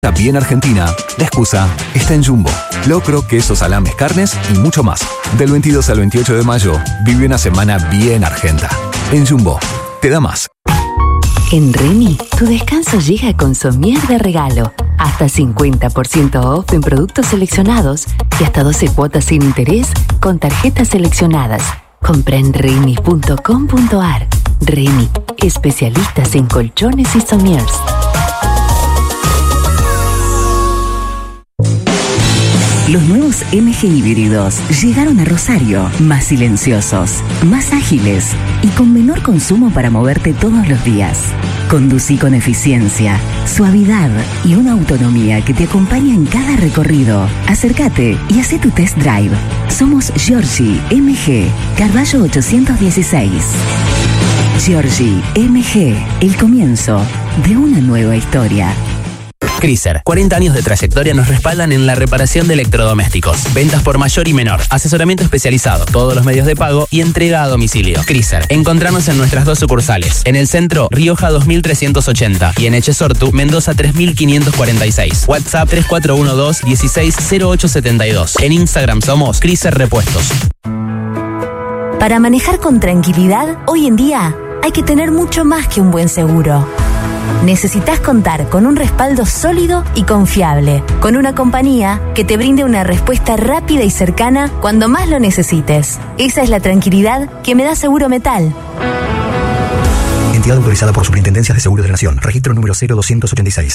Bien argentina, la excusa está en Jumbo. Locro, queso, salames, carnes y mucho más. Del 22 al 28 de mayo, vive una semana bien argenta. En Jumbo, te da más. En Remy, tu descanso llega con somier de regalo. Hasta 50% off en productos seleccionados y hasta 12 cuotas sin interés con tarjetas seleccionadas. Compra en remy.com.ar. Remy, especialistas en colchones y somiers. Los nuevos MG híbridos llegaron a Rosario, más silenciosos, más ágiles y con menor consumo para moverte todos los días. Conducí con eficiencia, suavidad y una autonomía que te acompaña en cada recorrido. Acércate y haz tu test drive. Somos Giorgi MG, Carballo 816. Giorgi MG, el comienzo de una nueva historia. Chrysler, 40 años de trayectoria nos respaldan en la reparación de electrodomésticos. Ventas por mayor y menor, asesoramiento especializado, todos los medios de pago y entrega a domicilio. Chrysler, encontrarnos en nuestras 2 sucursales. En el centro, Rioja 2380 y en Echesortu, Mendoza 3546. WhatsApp 3412-160872. En Instagram somos Chrysler Repuestos. Para manejar con tranquilidad, hoy en día hay que tener mucho más que un buen seguro. Necesitas contar con un respaldo sólido y confiable, con una compañía que te brinde una respuesta rápida y cercana cuando más lo necesites. Esa es la tranquilidad que me da Seguro Metal. Entidad autorizada por Superintendencias de Seguros de la Nación. Registro número 0286.